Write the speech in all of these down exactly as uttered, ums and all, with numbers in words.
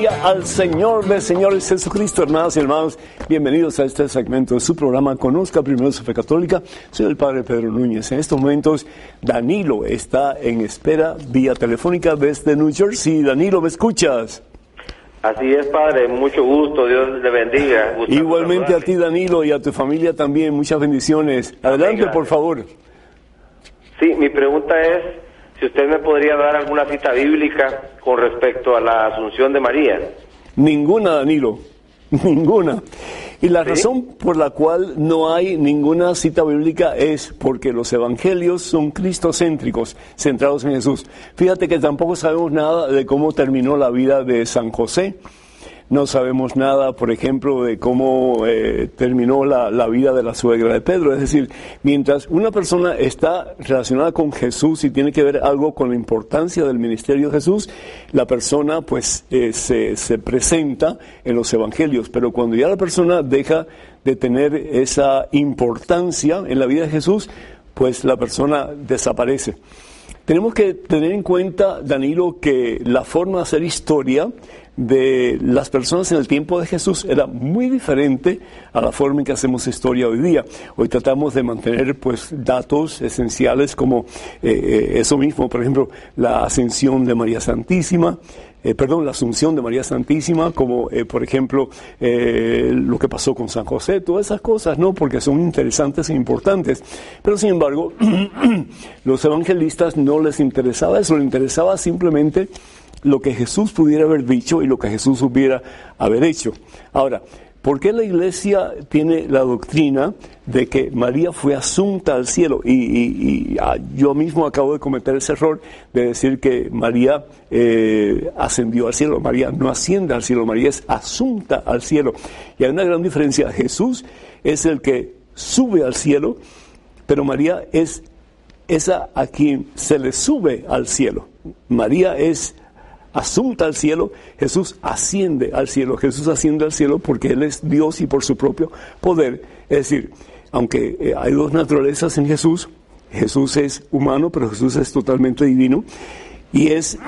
Gloria al Señor de señores Jesucristo, hermanas y hermanos. Bienvenidos a este segmento de su programa Conozca Primero su Fe Católica. Soy el Padre Pedro Núñez. En estos momentos, Danilo está en espera vía telefónica desde New Jersey. Danilo, ¿me escuchas? Así es, Padre. Mucho gusto. Dios le bendiga. Gusto Igualmente a ti, Danilo, y a tu familia también. Muchas bendiciones. Adelante, Amén, por favor. Sí, mi pregunta es si usted me podría dar alguna cita bíblica con respecto a la Asunción de María. Ninguna, Danilo, ninguna. Y la ¿Sí? razón por la cual no hay ninguna cita bíblica es porque los evangelios son cristocéntricos, centrados en Jesús. Fíjate que tampoco sabemos nada de cómo terminó la vida de San José. No sabemos nada, por ejemplo, de cómo eh, terminó la, la vida de la suegra de Pedro. Es decir, mientras una persona está relacionada con Jesús y tiene que ver algo con la importancia del ministerio de Jesús, la persona pues eh, se, se presenta en los evangelios. Pero cuando ya la persona deja de tener esa importancia en la vida de Jesús, pues la persona desaparece. Tenemos que tener en cuenta, Danilo, que la forma de hacer historia de las personas en el tiempo de Jesús era muy diferente a la forma en que hacemos historia hoy día. Hoy tratamos de mantener pues datos esenciales como eh, eso mismo, por ejemplo, la ascensión de María Santísima, eh, perdón, la asunción de María Santísima, como eh, por ejemplo eh, lo que pasó con San José, todas esas cosas, ¿no? Porque son interesantes e importantes. Pero sin embargo, los evangelistas no les interesaba eso, les interesaba simplemente lo que Jesús pudiera haber dicho y lo que Jesús hubiera haber hecho. Ahora, ¿por qué la Iglesia tiene la doctrina de que María fue asunta al cielo? Y, y, y ah, yo mismo acabo de cometer ese error de decir que María eh, ascendió al cielo. María no asciende al cielo, María es asunta al cielo. Y hay una gran diferencia. Jesús es el que sube al cielo, pero María es esa a quien se le sube al cielo. María es asunta al cielo, Jesús asciende al cielo. Jesús asciende al cielo porque Él es Dios y por su propio poder. Es decir, aunque eh, hay dos naturalezas en Jesús, Jesús es humano, pero Jesús es totalmente divino. Y es,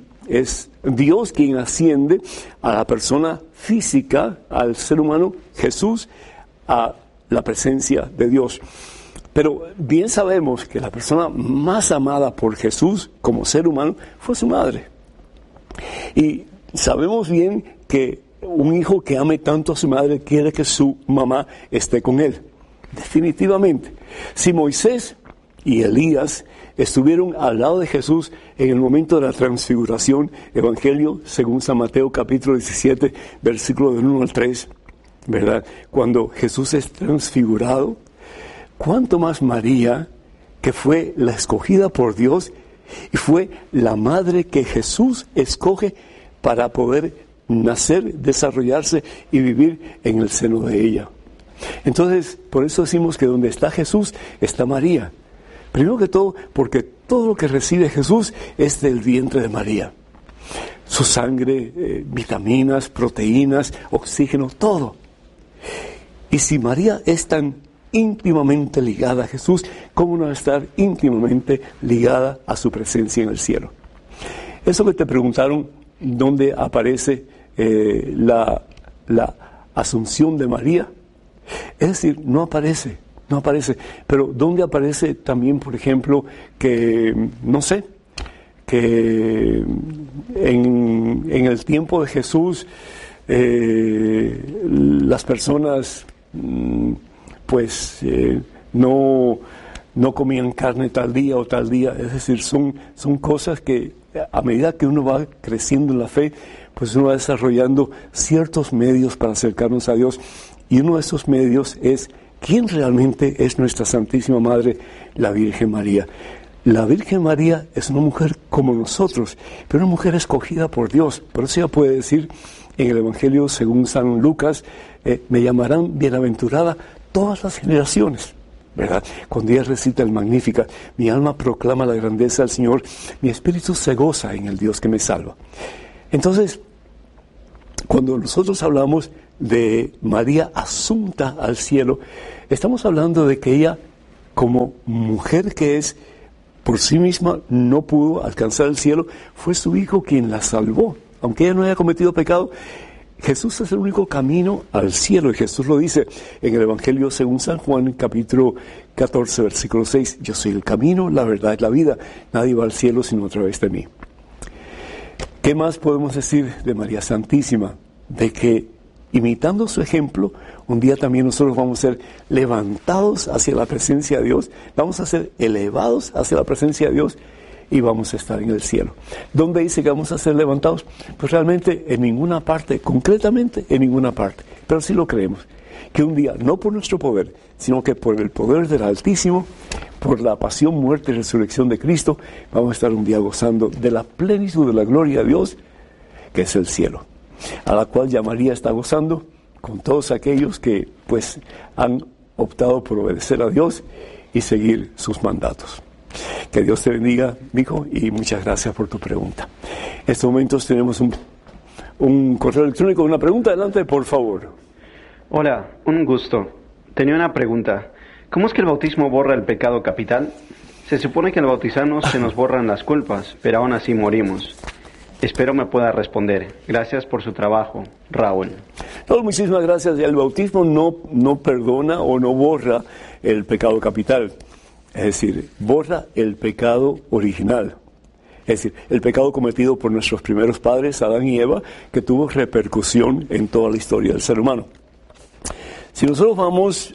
es Dios quien asciende a la persona física, al ser humano, Jesús, a la presencia de Dios. Pero bien sabemos que la persona más amada por Jesús como ser humano fue su madre. Y sabemos bien que un hijo que ame tanto a su madre quiere que su mamá esté con él. Definitivamente. Si Moisés y Elías estuvieron al lado de Jesús en el momento de la transfiguración, Evangelio según San Mateo capítulo diecisiete, versículo del uno al tres, ¿verdad? Cuando Jesús es transfigurado, ¿cuánto más María, que fue la escogida por Dios y fue la madre que Jesús escoge para poder nacer, desarrollarse y vivir en el seno de ella? Entonces, por eso decimos que donde está Jesús, está María. Primero que todo, porque todo lo que recibe Jesús es del vientre de María. Su sangre, eh, vitaminas, proteínas, oxígeno, todo. Y si María es tan íntimamente ligada a Jesús, ¿cómo no estar íntimamente ligada a su presencia en el cielo? Eso que te preguntaron, ¿dónde aparece eh, la, la asunción de María? Es decir, no aparece, no aparece. Pero ¿dónde aparece también, por ejemplo, que, no sé, que en, en el tiempo de Jesús eh, las personas mm, pues eh, no, no comían carne tal día o tal día? Es decir, son, son cosas que a medida que uno va creciendo en la fe, pues uno va desarrollando ciertos medios para acercarnos a Dios. Y uno de esos medios es quién realmente es nuestra Santísima Madre, la Virgen María. La Virgen María es una mujer como nosotros, pero una mujer escogida por Dios. Por eso ella puede decir en el Evangelio según San Lucas, eh, me llamarán bienaventurada todas las generaciones, ¿verdad? Cuando ella recita el Magnificat, mi alma proclama la grandeza del Señor, mi espíritu se goza en el Dios que me salva. Entonces, cuando nosotros hablamos de María asunta al cielo, estamos hablando de que ella, como mujer que es, por sí misma no pudo alcanzar el cielo, fue su Hijo quien la salvó. aunque ella no haya cometido pecado, Jesús es el único camino al cielo, y Jesús lo dice en el Evangelio según San Juan, capítulo catorce, versículo seis, yo soy el camino, la verdad y la vida, nadie va al cielo sino a través de mí. ¿Qué más podemos decir de María Santísima? De que, imitando su ejemplo, un día también nosotros vamos a ser levantados hacia la presencia de Dios, vamos a ser elevados hacia la presencia de Dios, y vamos a estar en el cielo. ¿Dónde dice que vamos a ser levantados? Pues realmente en ninguna parte, concretamente en ninguna parte, pero sí lo creemos, que un día, no por nuestro poder, sino que por el poder del Altísimo, por la pasión, muerte y resurrección de Cristo, vamos a estar un día gozando de la plenitud de la gloria de Dios, que es el cielo, a la cual ya María está gozando con todos aquellos que pues han optado por obedecer a Dios y seguir sus mandatos. Que Dios te bendiga, mijo, y muchas gracias por tu pregunta. En estos momentos tenemos un, un correo electrónico, una pregunta. Adelante, por favor. Hola, un gusto. Tenía una pregunta. ¿Cómo es que el bautismo borra el pecado capital? Se supone que al bautizarnos se nos borran las culpas, pero aún así morimos. Espero me pueda responder. Gracias por su trabajo, Raúl. No, muchísimas gracias. El bautismo no, no perdona o no borra el pecado capital. Es decir, borra el pecado original. Es decir, el pecado cometido por nuestros primeros padres, Adán y Eva, que tuvo repercusión en toda la historia del ser humano. Si nosotros vamos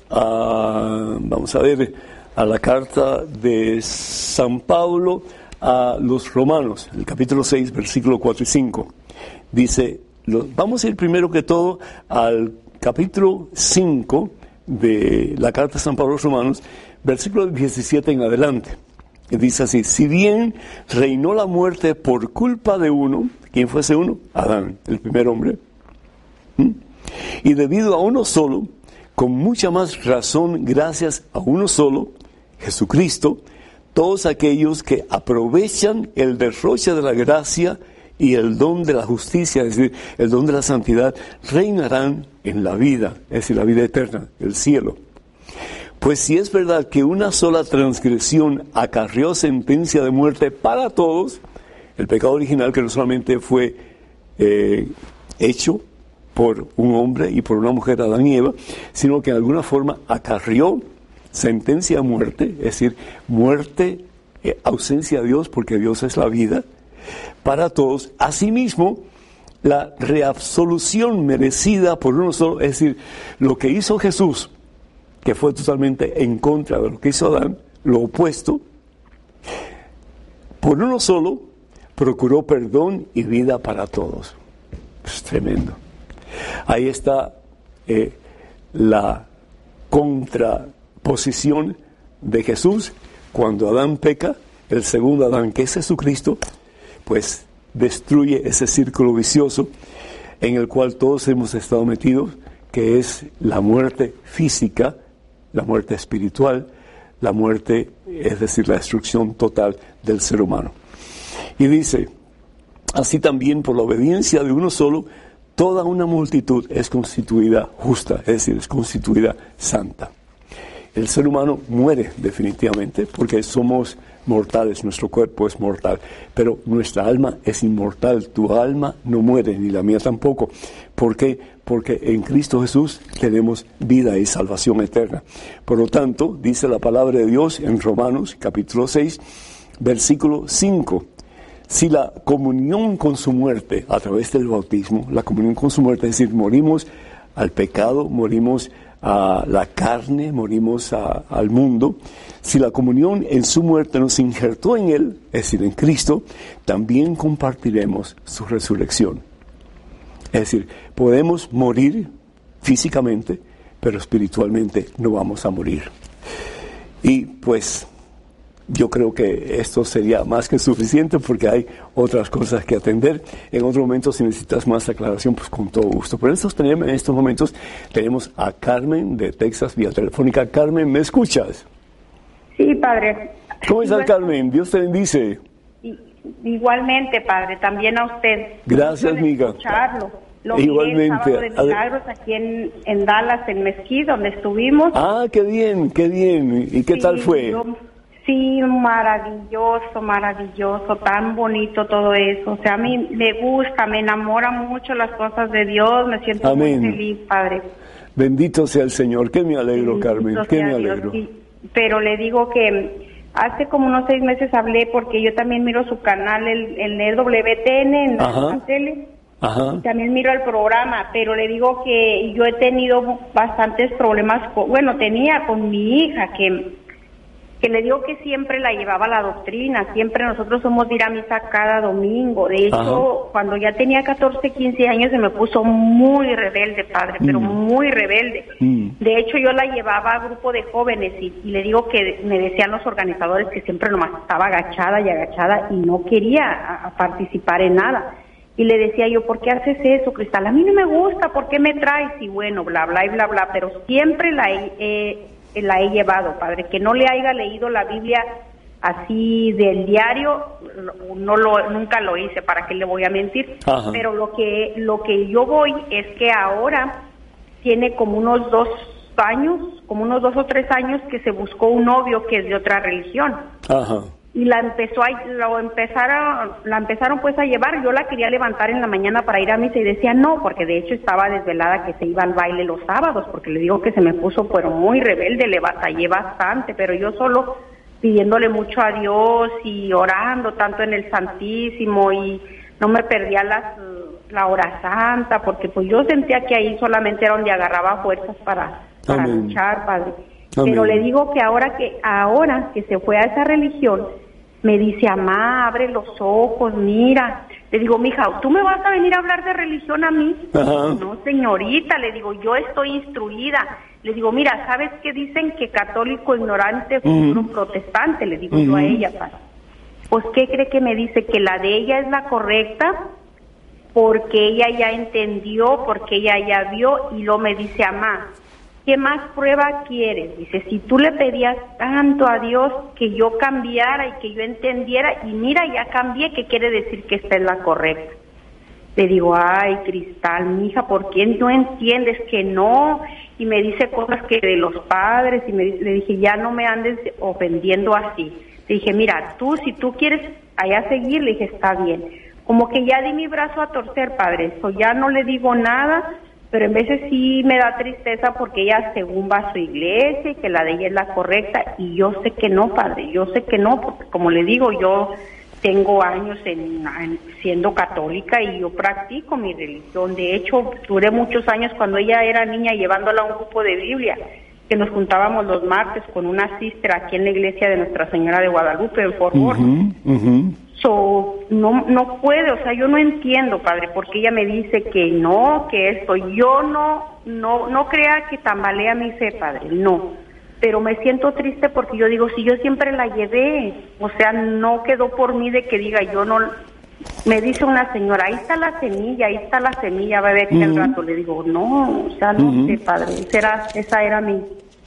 a, vamos a ver, a la carta de San Pablo a los Romanos, el capítulo seis, versículo cuatro y cinco, dice, lo, vamos a ir primero que todo al capítulo cinco de la carta de San Pablo a los Romanos, versículo diecisiete en adelante. Y dice así, si bien reinó la muerte por culpa de uno, ¿quién fue ese uno? Adán, el primer hombre. ¿Mm? Y debido a uno solo, con mucha más razón, gracias a uno solo, Jesucristo, todos aquellos que aprovechan el derroche de la gracia y el don de la justicia, es decir, el don de la santidad, reinarán en la vida, es decir, la vida eterna, el cielo. Pues si es verdad que una sola transgresión acarreó sentencia de muerte para todos, el pecado original que no solamente fue eh, hecho por un hombre y por una mujer, Adán y Eva, sino que de alguna forma acarreó sentencia de muerte, es decir, muerte, eh, ausencia de Dios, porque Dios es la vida, para todos. Asimismo, la reabsolución merecida por uno solo, es decir, lo que hizo Jesús, que fue totalmente en contra de lo que hizo Adán, lo opuesto, por uno solo, procuró perdón y vida para todos. Es tremendo. Ahí está eh, la contraposición de Jesús. Cuando Adán peca, el segundo Adán, que es Jesucristo, pues destruye ese círculo vicioso en el cual todos hemos estado metidos, que es la muerte física, la muerte espiritual, la muerte, es decir, la destrucción total del ser humano. Y dice, así también por la obediencia de uno solo, toda una multitud es constituida justa, es decir, es constituida santa. El ser humano muere definitivamente porque somos mortales, nuestro cuerpo es mortal, pero nuestra alma es inmortal, tu alma no muere, ni la mía tampoco. ¿Por qué? Porque en Cristo Jesús tenemos vida y salvación eterna. Por lo tanto, dice la palabra de Dios en Romanos capítulo seis, versículo cinco, si la comunión con su muerte a través del bautismo, la comunión con su muerte, es decir, morimos al pecado, morimos a la carne, morimos a, al mundo, si la comunión en su muerte nos injertó en él, es decir, en Cristo, también compartiremos su resurrección. Es decir, podemos morir físicamente, pero espiritualmente no vamos a morir. Y pues yo creo que esto sería más que suficiente porque hay otras cosas que atender. En otro momento, si necesitas más aclaración, pues con todo gusto. Pero en estos, en estos momentos tenemos a Carmen de Texas vía telefónica. Carmen, ¿me escuchas? Sí, padre. ¿Cómo estás, Carmen? Dios te bendice. Igualmente, padre, también a usted. Gracias, amiga. Escucharlo. Lo Igualmente. Vi el sábado de Milagros aquí en, en Dallas, en Mesquite, donde estuvimos. Ah, qué bien, qué bien. ¿Y qué sí, tal fue? Yo, Sí, maravilloso, maravilloso, tan bonito todo eso. O sea, a mí me gusta, me enamora mucho las cosas de Dios, me siento Amén. muy feliz, Padre. Bendito sea el Señor. Que me alegro, Bendito Carmen, que sea me Dios, alegro. sí. Pero le digo que hace como unos seis meses hablé porque yo también miro su canal, el, el E W T N, en Ajá. la tele. Ajá. También miro el programa, pero le digo que yo he tenido bastantes problemas, con, bueno, tenía con mi hija, que, que le digo que siempre la llevaba la doctrina, siempre nosotros somos de ir a misa cada domingo. De hecho, Ajá. cuando ya tenía catorce, quince años se me puso muy rebelde, padre, pero Mm. muy rebelde. Mm. De hecho, yo la llevaba a grupo de jóvenes y, y le digo que me decían los organizadores que siempre nomás estaba agachada y agachada y no quería a, a participar en nada. Y le decía yo, ¿por qué haces eso, Cristal? A mí no me gusta, ¿por qué me traes? Y bueno, bla, bla, y bla, bla, pero siempre la he, eh, la he llevado, padre. Que no le haya leído la Biblia así del diario, no lo, nunca lo hice, ¿para qué le voy a mentir? Ajá. Pero lo que, lo que yo voy es que ahora tiene como unos dos años, como unos dos o tres años que se buscó un novio que es de otra religión. Ajá. Y la empezó a, lo empezaron, la empezaron pues a llevar. Yo la quería levantar en la mañana para ir a misa y decía no, porque de hecho estaba desvelada que se iba al baile los sábados, porque le digo que se me puso pero muy rebelde, le batallé bastante, pero yo solo pidiéndole mucho a Dios y orando tanto en el Santísimo y no me perdía las, la hora santa, porque pues yo sentía que ahí solamente era donde agarraba fuerzas para, para Amén. luchar, Padre. Amén. Pero le digo que ahora que ahora que se fue a esa religión, me dice, amá, abre los ojos, mira. Le digo, mija, ¿tú me vas a venir a hablar de religión a mí? Ajá. No, señorita, le digo, yo estoy instruida. Le digo, mira, ¿sabes qué dicen? Que católico ignorante, futuro Ujú. protestante, le digo Ujú. yo a ella, padre. Pues, ¿qué cree que me dice? Que la de ella es la correcta, porque ella ya entendió, porque ella ya vio, y luego me dice, amá, ¿qué más prueba quieres? Dice, si tú le pedías tanto a Dios que yo cambiara y que yo entendiera, y mira, ya cambié, ¿qué quiere decir que esta es la correcta? Le digo, ay, Cristal, mija, ¿por qué no entiendes que no? Y me dice cosas que de los padres, y me, le dije, ya no me andes ofendiendo así. Le dije, mira, tú, si tú quieres allá seguir, le dije, está bien. Como que ya di mi brazo a torcer, padre, eso ya no le digo nada, pero en veces sí me da tristeza porque ella según va a su iglesia y que la de ella es la correcta, y yo sé que no, padre, yo sé que no, porque como le digo, yo tengo años en, en siendo católica y yo practico mi religión. De hecho, duré muchos años cuando ella era niña llevándola a un grupo de Biblia, que nos juntábamos los martes con una sister aquí en la iglesia de Nuestra Señora de Guadalupe en Fort Worth. Ujú, ujú. So, no, no puede, o sea, yo no entiendo, padre, porque ella me dice que no, que esto, yo no, no, no crea que tambalea mi fe, padre, no, pero me siento triste porque yo digo, si yo siempre la llevé, o sea, no quedó por mí de que diga, yo no, me dice una señora, ahí está la semilla, ahí está la semilla, va a ver que al Ujú. rato, le digo, no, o sea, no Ujú. sé, padre, esa era, esa era mi...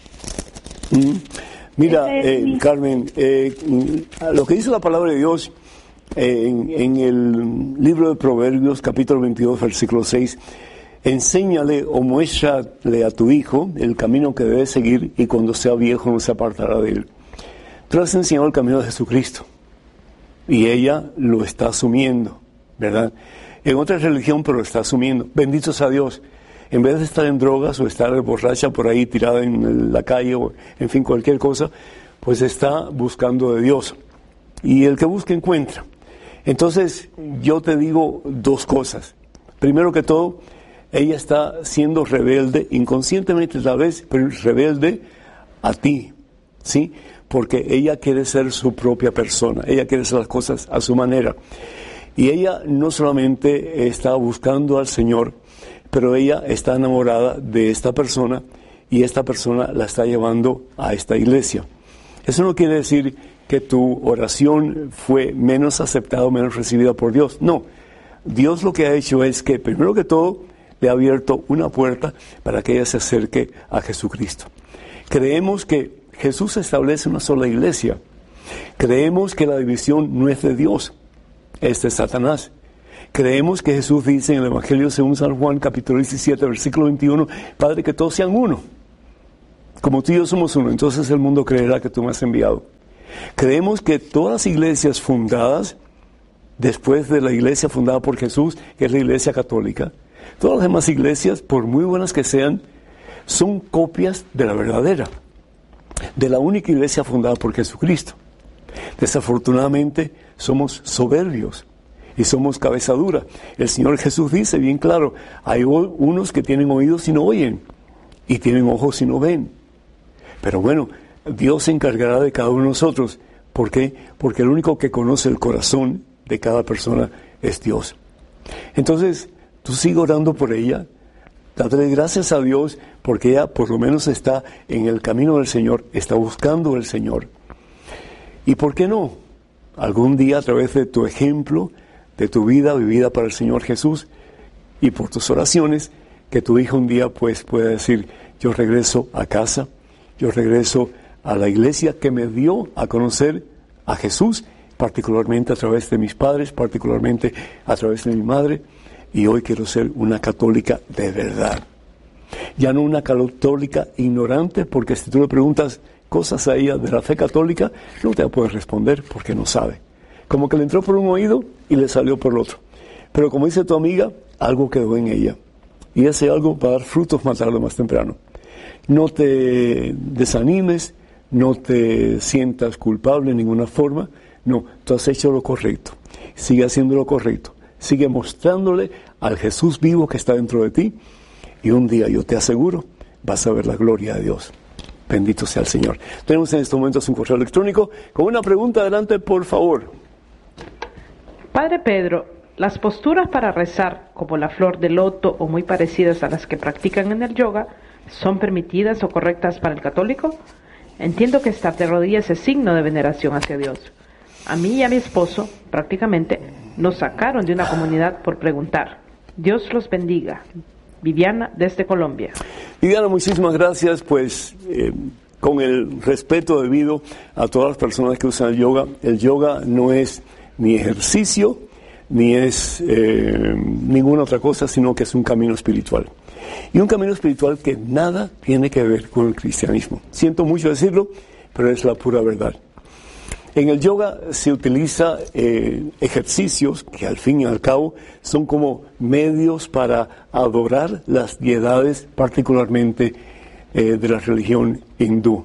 Mm. Mira, Ese es eh, mi- Carmen, eh, mm, lo que dice la palabra de Dios eh, en, en el libro de Proverbios, capítulo veintidós, versículo seis, enséñale o muéstrale a tu hijo el camino que debe seguir y cuando sea viejo no se apartará de él. Tú le has enseñado el camino de Jesucristo y ella lo está asumiendo, ¿verdad? En otra religión, pero lo está asumiendo. Bendito sea Dios. En vez de estar en drogas o estar borracha por ahí tirada en la calle o en fin cualquier cosa, pues está buscando de Dios. Y el que busca encuentra. Entonces yo te digo dos cosas. Primero que todo, ella está siendo rebelde, inconscientemente tal vez, pero rebelde a ti, ¿sí? Porque ella quiere ser su propia persona, ella quiere hacer las cosas a su manera. Y ella no solamente está buscando al Señor, pero ella está enamorada de esta persona y esta persona la está llevando a esta iglesia. Eso no quiere decir que tu oración fue menos aceptada o menos recibida por Dios. No, Dios lo que ha hecho es que, primero que todo, le ha abierto una puerta para que ella se acerque a Jesucristo. Creemos que Jesús establece una sola iglesia. Creemos que la división no es de Dios, es de Satanás. Creemos que Jesús dice en el Evangelio según San Juan, capítulo diecisiete, versículo veintiuno, Padre, que todos sean uno. Como tú y yo somos uno, entonces el mundo creerá que tú me has enviado. Creemos que todas las iglesias fundadas después de la iglesia fundada por Jesús, que es la iglesia católica, todas las demás iglesias, por muy buenas que sean, son copias de la verdadera, de la única iglesia fundada por Jesucristo. Desafortunadamente, somos soberbios y somos cabeza dura. El Señor Jesús dice bien claro, hay unos que tienen oídos y no oyen, y tienen ojos y no ven. Pero bueno, Dios se encargará de cada uno de nosotros. ¿Por qué? Porque el único que conoce el corazón de cada persona es Dios. Entonces, tú sigue orando por ella, dale gracias a Dios, porque ella por lo menos está en el camino del Señor, está buscando al Señor. ¿Y por qué no? Algún día, a través de tu ejemplo, de tu vida vivida para el Señor Jesús, y por tus oraciones, que tu hija un día pues pueda decir, yo regreso a casa, yo regreso a la iglesia que me dio a conocer a Jesús, particularmente a través de mis padres, particularmente a través de mi madre, y hoy quiero ser una católica de verdad. Ya no una católica ignorante, porque si tú le preguntas cosas a ella de la fe católica, no te puede responder porque no sabe. Como que le entró por un oído y le salió por el otro. Pero como dice tu amiga, algo quedó en ella. Y ese algo va a dar frutos más tarde o más temprano. No te desanimes, no te sientas culpable en ninguna forma. No, tú has hecho lo correcto. Sigue haciendo lo correcto. Sigue mostrándole al Jesús vivo que está dentro de ti. Y un día, yo te aseguro, vas a ver la gloria de Dios. Bendito sea el Señor. Tenemos en estos momentos un correo electrónico con una pregunta. Adelante, por favor. Padre Pedro, ¿las posturas para rezar, como la flor de loto o muy parecidas a las que practican en el yoga, son permitidas o correctas para el católico? Entiendo que estar de rodillas es signo de veneración hacia Dios. A mí y a mi esposo, prácticamente, nos sacaron de una comunidad por preguntar. Dios los bendiga. Viviana, desde Colombia. Viviana, muchísimas gracias, pues eh, con el respeto debido a todas las personas que usan el yoga. El yoga no es ni ejercicio, ni es eh, ninguna otra cosa, sino que es un camino espiritual. Y un camino espiritual que nada tiene que ver con el cristianismo. Siento mucho decirlo, pero es la pura verdad. En el yoga se utiliza eh, ejercicios que al fin y al cabo son como medios para adorar las deidades, particularmente eh, de la religión hindú.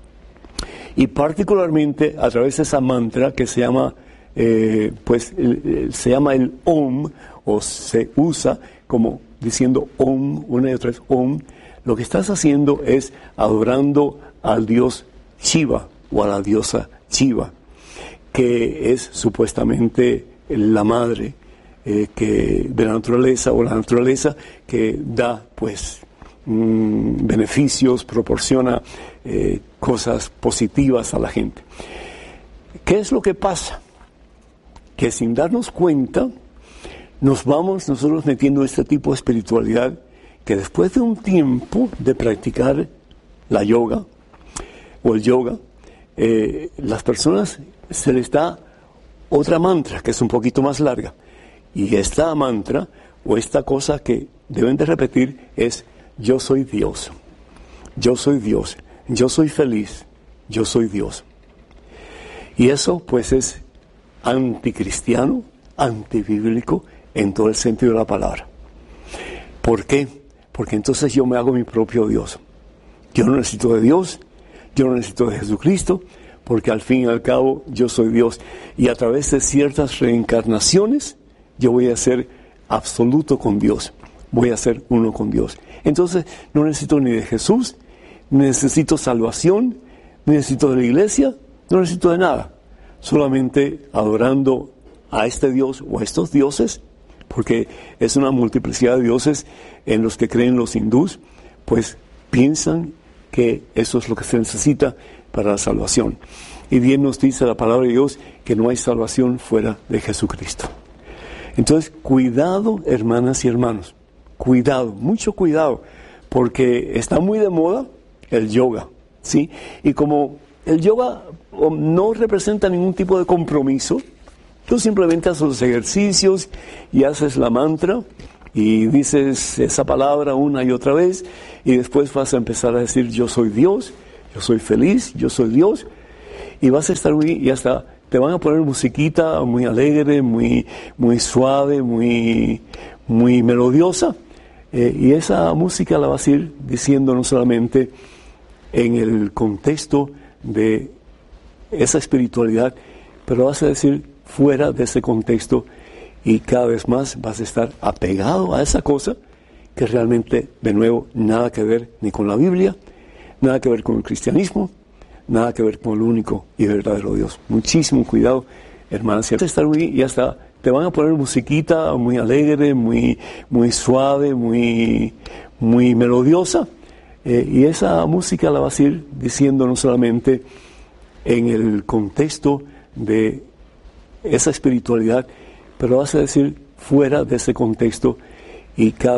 Y particularmente a través de esa mantra que se llama, eh, pues, el, el, se llama el Om, o se usa como diciendo Om, una y otra vez Om, lo que estás haciendo es adorando al dios Shiva o a la diosa Shiva, que es supuestamente la madre eh, que, de la naturaleza, o la naturaleza que da pues mmm, beneficios, proporciona eh, cosas positivas a la gente. ¿Qué es lo que pasa? Que sin darnos cuenta nos vamos nosotros metiendo este tipo de espiritualidad que después de un tiempo de practicar la yoga o el yoga, eh, las personas se les da otra mantra que es un poquito más larga, y esta mantra o esta cosa que deben de repetir es: yo soy Dios, yo soy Dios, yo soy feliz, yo soy Dios. Y eso pues es anticristiano, antibíblico en todo el sentido de la palabra. ¿Por qué? Porque entonces yo me hago mi propio Dios. Yo no necesito de Dios, yo no necesito de Jesucristo, porque al fin y al cabo yo soy Dios, y a través de ciertas reencarnaciones yo voy a ser absoluto con Dios, voy a ser uno con Dios. Entonces no necesito ni de Jesús, necesito salvación, necesito de la iglesia, no necesito de nada, solamente adorando a este Dios o a estos dioses, porque es una multiplicidad de dioses en los que creen los hindús, pues piensan que eso es lo que se necesita para la salvación. Y bien nos dice la palabra de Dios que no hay salvación fuera de Jesucristo. Entonces, cuidado, hermanas y hermanos, cuidado, mucho cuidado, porque está muy de moda el yoga, ¿sí? Y como el yoga no representa ningún tipo de compromiso, tú simplemente haces los ejercicios y haces la mantra y dices esa palabra una y otra vez, y después vas a empezar a decir: yo soy Dios, yo soy feliz, yo soy Dios. y vas a estar muy, y hasta te van a poner musiquita muy alegre, muy, muy suave, muy, muy melodiosa, eh, y esa música la vas a ir diciendo no solamente en el contexto de esa espiritualidad, pero vas a decir fuera de ese contexto, y cada vez más vas a estar apegado a esa cosa que realmente, de nuevo, nada que ver ni con la Biblia, nada que ver con el cristianismo, nada que ver con el único y verdadero Dios. Muchísimo cuidado, hermanas. Estar muy, y hasta te van a poner musiquita muy alegre, muy, muy suave, muy, muy melodiosa, eh, y esa música la vas a ir diciendo no solamente en el contexto de esa espiritualidad, pero vas a decir fuera de ese contexto, y cada